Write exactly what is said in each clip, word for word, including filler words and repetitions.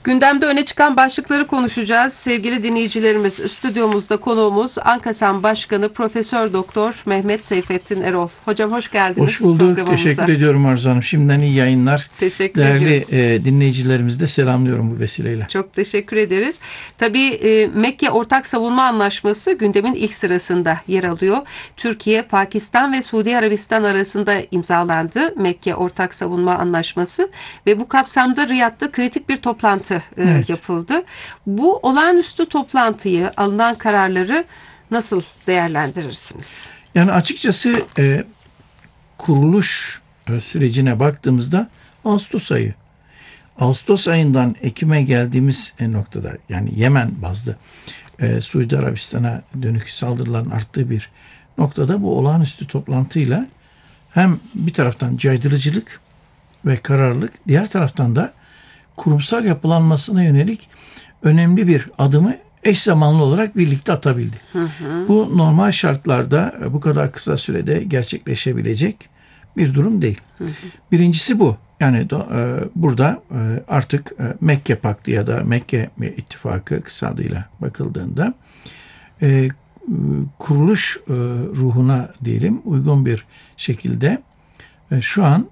Gündemde öne çıkan başlıkları konuşacağız. Sevgili dinleyicilerimiz, stüdyomuzda konuğumuz ANKASAM Başkanı Profesör Doktor Mehmet Seyfettin Erol. Hocam hoş geldiniz. Hoş bulduk. Teşekkür ediyorum Arzu Hanım. Şimdiden iyi yayınlar. Teşekkür Değerli ediyoruz. e, dinleyicilerimizi de selamlıyorum bu vesileyle. Çok teşekkür ederiz. Tabii e, Mekke Ortak Savunma Anlaşması gündemin ilk sırasında yer alıyor. Türkiye, Pakistan ve Suudi Arabistan arasında imzalandı Mekke Ortak Savunma Anlaşması ve bu kapsamda Riyad'da kritik bir toplantı Evet. yapıldı. Bu olağanüstü toplantıyı, alınan kararları nasıl değerlendirirsiniz? Yani açıkçası e, kuruluş e, sürecine baktığımızda Ağustos ayı. Ağustos ayından Ekim'e geldiğimiz e, noktada, yani Yemen bazlı e, Suudi Arabistan'a dönük saldırıların arttığı bir noktada bu olağanüstü toplantıyla hem bir taraftan caydırıcılık ve kararlılık, diğer taraftan da kurumsal yapılanmasına yönelik önemli bir adımı eş zamanlı olarak birlikte atabildi. Hı hı. Bu normal şartlarda bu kadar kısa sürede gerçekleşebilecek bir durum değil. Hı hı. Birincisi bu. Yani e, burada e, artık e, Mekke Paktı ya da Mekke İttifakı kısa adıyla bakıldığında e, kuruluş e, ruhuna diyelim uygun bir şekilde şu an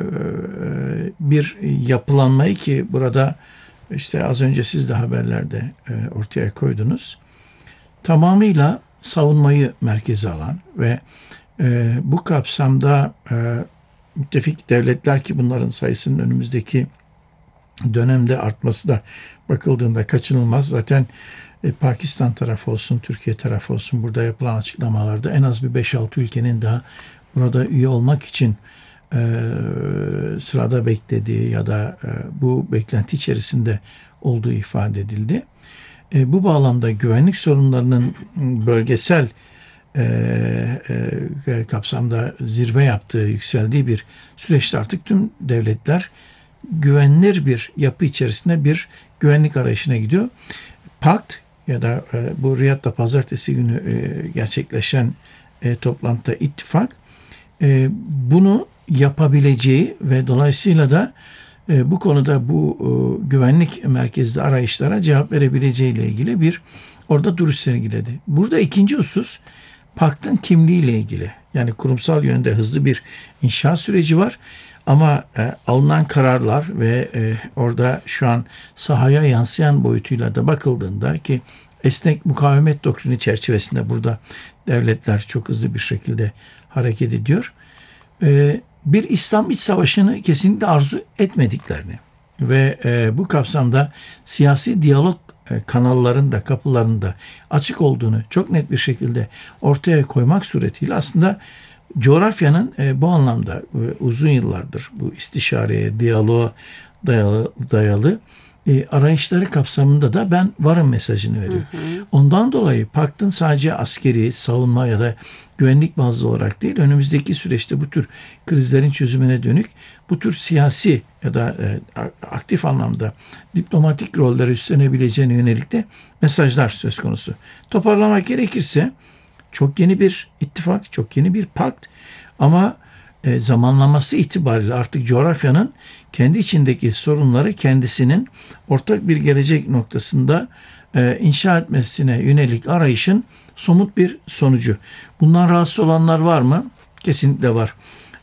bir yapılanmayı ki burada işte az önce siz de haberlerde ortaya koydunuz. Tamamıyla savunmayı merkeze alan ve bu kapsamda müttefik devletler ki bunların sayısının önümüzdeki dönemde artması da bakıldığında kaçınılmaz. Zaten Pakistan tarafı olsun, Türkiye tarafı olsun burada yapılan açıklamalarda en az bir beş altı ülkenin daha burada üye olmak için e, sırada beklediği ya da e, bu beklenti içerisinde olduğu ifade edildi. E, bu bağlamda güvenlik sorunlarının bölgesel e, e, kapsamda zirve yaptığı, yükseldiği bir süreçte artık tüm devletler güvenilir bir yapı içerisinde bir güvenlik arayışına gidiyor. Pakt ya da e, bu Riyad'da pazartesi günü e, gerçekleşen e, toplantıda ittifak e, bunu yapabileceği ve dolayısıyla da e, bu konuda bu e, güvenlik merkezli arayışlara cevap verebileceği ile ilgili bir orada duruş sergiledi. Burada ikinci husus paktın kimliğiyle ilgili. Yani kurumsal yönde hızlı bir inşaat süreci var. Ama e, alınan kararlar ve e, orada şu an sahaya yansıyan boyutuyla da bakıldığında ki esnek mukavemet doktrini çerçevesinde burada devletler çok hızlı bir şekilde hareket ediyor. E, bir İslam iç savaşını kesinlikle arzu etmediklerini ve e, bu kapsamda siyasi diyalog e, kanallarında, kapılarında açık olduğunu çok net bir şekilde ortaya koymak suretiyle aslında coğrafyanın e, bu anlamda e, uzun yıllardır bu istişareye, diyaloğa dayalı, dayalı e, arayışları kapsamında da ben varım mesajını veriyor. Hı hı. Ondan dolayı paktın sadece askeri, savunma ya da güvenlik bazlı olarak değil, önümüzdeki süreçte bu tür krizlerin çözümüne dönük bu tür siyasi ya da e, aktif anlamda diplomatik rolleri üstlenebileceğine yönelik de mesajlar söz konusu. Toparlamak gerekirse çok yeni bir ittifak, çok yeni bir pakt ama e, zamanlaması itibariyle artık coğrafyanın kendi içindeki sorunları kendisinin ortak bir gelecek noktasında e, inşa etmesine yönelik arayışın somut bir sonucu. Bundan rahatsız olanlar var mı? Kesinlikle var.